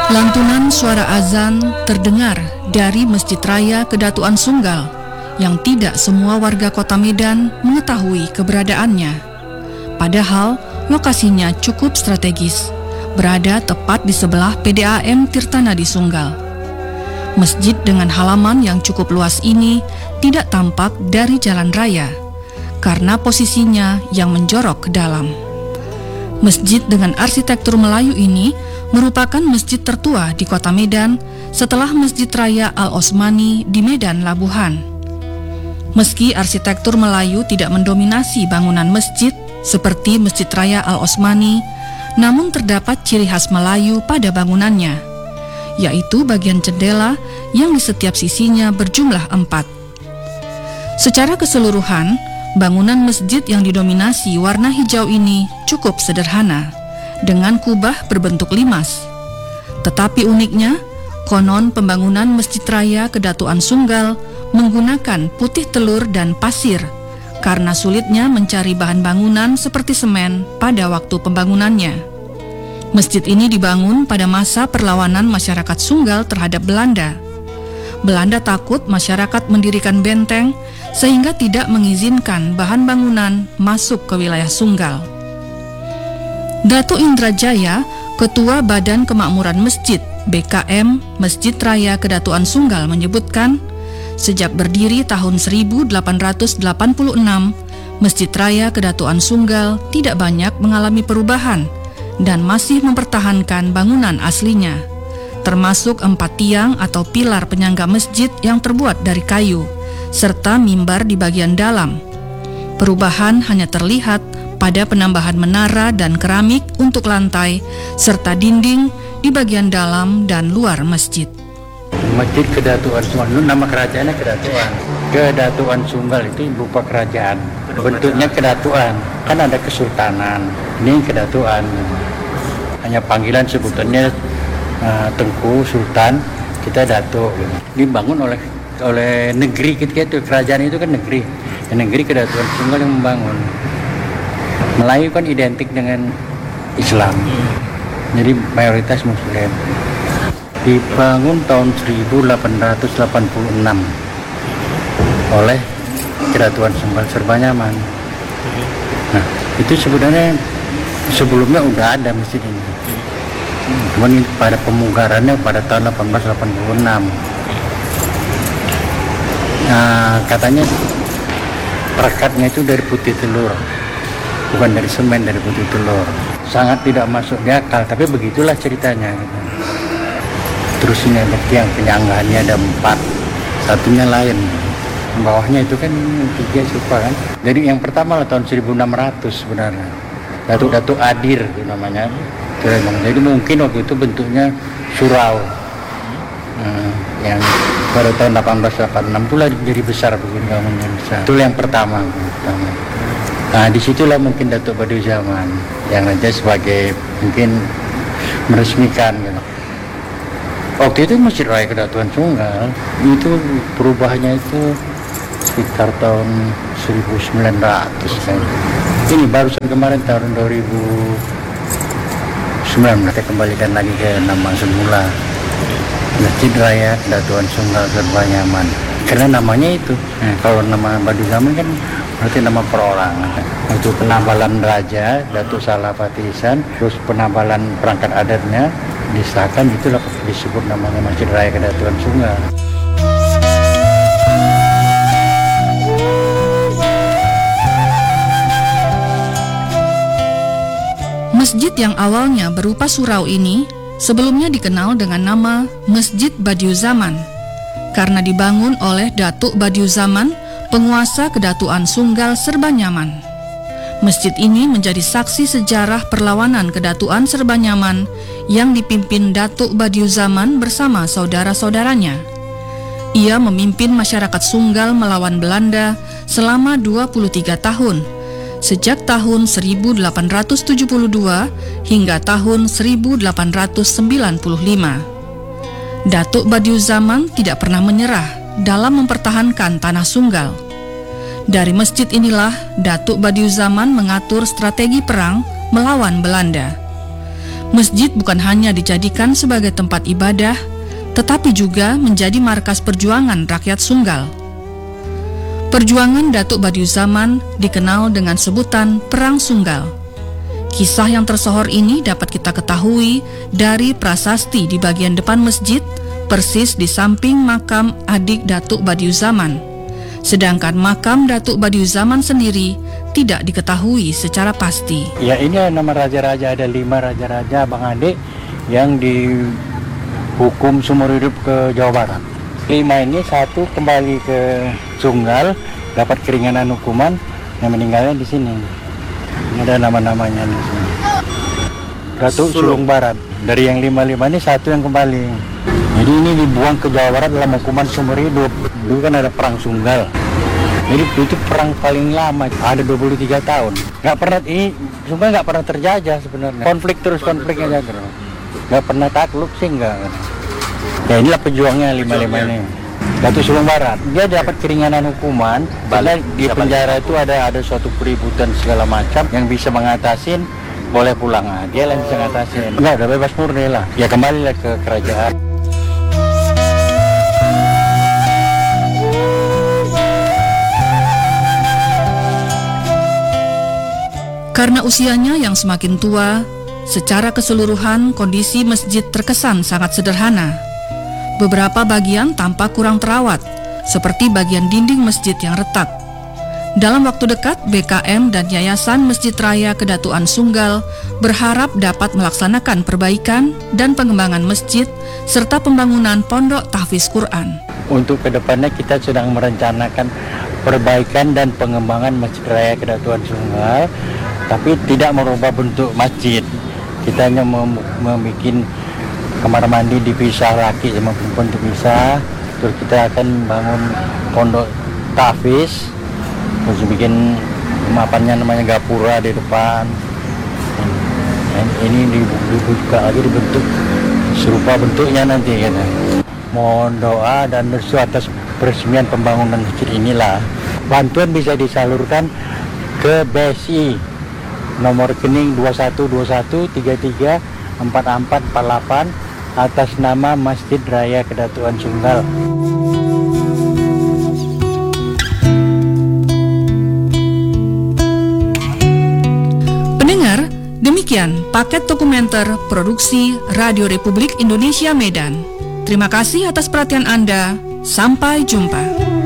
Lantunan suara azan terdengar dari Masjid Raya Kedatuan Sunggal yang tidak semua warga kota Medan mengetahui keberadaannya. Padahal lokasinya cukup strategis, berada tepat di sebelah PDAM Tirtanadi Sunggal. Masjid dengan halaman yang cukup luas ini tidak tampak dari jalan raya karena posisinya yang menjorok ke dalam. Masjid dengan arsitektur Melayu ini merupakan masjid tertua di kota Medan setelah Masjid Raya Al-Osmani di Medan Labuhan. Meski arsitektur Melayu tidak mendominasi bangunan masjid seperti Masjid Raya Al-Osmani, namun terdapat ciri khas Melayu pada bangunannya, yaitu bagian jendela yang di setiap sisinya berjumlah 4. Secara keseluruhan, bangunan masjid yang didominasi warna hijau ini cukup sederhana, dengan kubah berbentuk limas. Tetapi uniknya, konon pembangunan Masjid Raya Kedatuan Sunggal menggunakan putih telur dan pasir karena sulitnya mencari bahan bangunan seperti semen pada waktu pembangunannya. Masjid ini dibangun pada masa perlawanan masyarakat Sunggal terhadap Belanda. Belanda takut masyarakat mendirikan benteng sehingga tidak mengizinkan bahan bangunan masuk ke wilayah Sunggal. Datuk Indrajaya, Ketua Badan Kemakmuran Masjid BKM Masjid Raya Kedatuan Sunggal menyebutkan, sejak berdiri tahun 1886, Masjid Raya Kedatuan Sunggal tidak banyak mengalami perubahan dan masih mempertahankan bangunan aslinya, termasuk 4 tiang atau pilar penyangga masjid yang terbuat dari kayu, serta mimbar di bagian dalam. Perubahan hanya terlihat pada penambahan menara dan keramik untuk lantai, serta dinding di bagian dalam dan luar masjid. Masjid Kedatuan Sunggal, nama kerajaannya Kedatuan. Kedatuan Sunggal itu berupa kerajaan, bentuknya kedatuan, kan ada kesultanan, ini kedatuan. Hanya panggilan sebutannya Tengku Sultan, kita Datuk. Dibangun oleh negeri kita itu, kerajaan itu kan negeri. Negeri Kedatuan Sunggal yang membangun. Melayu kan identik dengan Islam, jadi mayoritas Muslim. Dibangun tahun 1886 oleh Kedatuan Sunggal Serbanyaman. Nah, itu sebenarnya sebelumnya udah ada masjid ini. Cuman pada pemugarannya pada tahun 1886. Nah, katanya perekatnya itu dari putih telur, bukan dari semen, dari putih telur. Sangat tidak masuk di akal, tapi begitulah ceritanya gitu. Terus ini ada tiang penyanggaannya ada 4, satunya lain, bawahnya itu kan 3 supa kan. Jadi yang pertama lah tahun 1600 sebenarnya, Datuk Adir itu namanya. Jadi mungkin waktu itu bentuknya surau, yang pada tahun 1886 itulah jadi besar begini, bangunnya besar. Itu yang pertama. Nah, disitulah mungkin Datuk Badiuzaman yang aja sebagai mungkin meresmikan gitu. Waktu itu Masjid Raya Kedatuan Sunggal itu perubahannya itu sekitar tahun 1900 kan. Ini barusan kemarin tahun 2019 kita kembalikan lagi ke nama semula, Masjid Raya Kedatuan Sunggal Serbanyaman. Karena namanya itu. Kalau nama Badiuzaman kan berarti nama perorangan. Itu penambalan raja Datuk Salah Fatih-Ihsan, terus penambalan perangkat adatnya disahkan, itulah disebut namanya Masjid Raya Kedatuan Sunggal. Masjid yang awalnya berupa surau ini sebelumnya dikenal dengan nama Masjid Badiuzaman karena dibangun oleh Datuk Badiuzaman, penguasa Kedatuan Sunggal Serbanyaman. Masjid ini menjadi saksi sejarah perlawanan Kedatuan Serbanyaman yang dipimpin Datuk Badiuzaman bersama saudara-saudaranya. Ia memimpin masyarakat Sunggal melawan Belanda selama 23 tahun, sejak tahun 1872 hingga tahun 1895. Datuk Badiuzaman tidak pernah menyerah dalam mempertahankan tanah Sunggal. Dari masjid inilah Datuk Badiuzaman mengatur strategi perang melawan Belanda. Masjid bukan hanya dijadikan sebagai tempat ibadah, tetapi juga menjadi markas perjuangan rakyat Sunggal. Perjuangan Datuk Badiuzzzaman dikenal dengan sebutan Perang Sunggal. Kisah yang tersohor ini dapat kita ketahui dari prasasti di bagian depan masjid, persis di samping makam adik Datuk Badiuzzzaman. Sedangkan makam Datuk Badiuzzzaman sendiri tidak diketahui secara pasti. Ya, ini nama raja-raja, ada 5 raja-raja Bang Adik yang dihukum seumur hidup ke Jawa Barat. 5 ini, 1 kembali ke Sunggal, dapat keringanan hukuman, yang meninggalnya di sini. Ini ada nama-namanya di sini. Datuk Sulung Barat. Dari yang 5 ini 1 yang kembali. Jadi ini dibuang ke Jawa Barat dalam hukuman seumur hidup. Dulu kan ada perang Sunggal. Jadi itu perang paling lama, ada 23 tahun. Nggak pernah, ini Sunggal nggak pernah terjajah sebenarnya. Konflik konfliknya aja terus. Nggak pernah takluk sih, nggak. Ya inilah pejuangnya 5 ini. Datuk Sulung Barat, dia dapat keringanan hukuman karena di penjara itu ada suatu keributan segala macam yang bisa mengatasin, boleh pulang. Dia yang bisa ngatasin. Enggak, udah bebas murni lah. Ya kembali ke kerajaan. Karena usianya yang semakin tua, secara keseluruhan kondisi masjid terkesan sangat sederhana. Beberapa bagian tampak kurang terawat, seperti bagian dinding masjid yang retak. Dalam waktu dekat, BKM dan Yayasan Masjid Raya Kedatuan Sunggal berharap dapat melaksanakan perbaikan dan pengembangan masjid serta pembangunan pondok tahfiz Quran. Untuk kedepannya kita sedang merencanakan perbaikan dan pengembangan Masjid Raya Kedatuan Sunggal, tapi tidak merubah bentuk masjid. Kita hanya membuat kamar mandi dipisah, laki sama perempuan dipisah. Terus kita akan bangun pondok tahfiz, terus bikin mapannya namanya gapura di depan. Ini dibuka lagi, dibentuk serupa bentuknya nanti gitu. Mohon doa dan restu atas peresmian pembangunan masjid inilah. Bantuan bisa disalurkan ke BSI nomor rekening 2121334448 atas nama Masjid Raya Kedatuan Sunggal. Pendengar, demikian paket dokumenter produksi Radio Republik Indonesia Medan. Terima kasih atas perhatian Anda. Sampai jumpa.